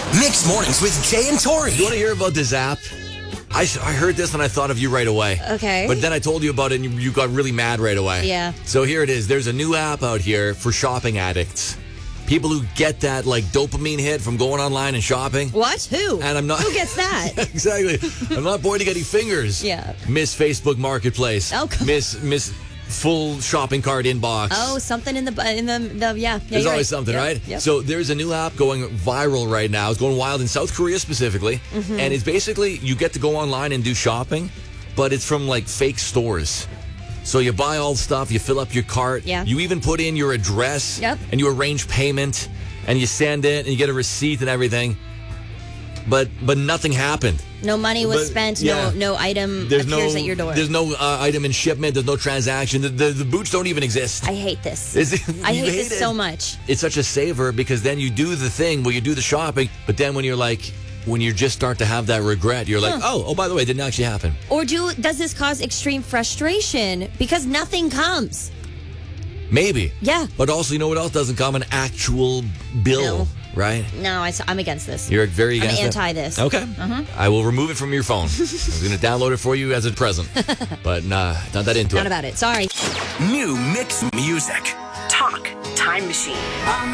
Mixed Mornings with Jay and Tori. You want to hear about this app? I heard this and I thought of you right away. Okay. But then I told you about it and you got really mad right away. Yeah. So here it is. There's a new app out here for shopping addicts. People who get that like dopamine hit from going online and shopping. What? Who? And I'm not. Who gets that? Exactly. I'm not pointing any fingers. Yeah. Miss Facebook Marketplace. Oh, come Miss full shopping cart inbox. Oh, something in the yeah. There's you're always right. something, Yep, right? Yep. So there's a new app going viral right now. It's going wild in South Korea specifically. Mm-hmm. And it's basically, you get to go online and do shopping, but it's from like fake stores. So you buy all the stuff, you fill up your cart. Yeah. You even put in your address. Yep. And you arrange payment and you send it and you get a receipt and everything. But nothing happened. No money was But, spent. yeah. No item appears at your door. There's no item in shipment. There's no transaction. The boots don't even exist. I hate this. I hate this so much. It's such a saver because then you do the thing where you do the shopping, but then when you just start to have that regret, you're like, oh, by the way, it didn't actually happen. Or does this cause extreme frustration because nothing comes? Maybe. Yeah. But also, you know what else doesn't come? An actual bill, right? No, I'm against this. You're very I'm against anti this. Okay. I will remove it from your phone. I'm going to download it for you as a present. But nah, not that into it. Not about it. Sorry. New mixed music. Talk Time Machine.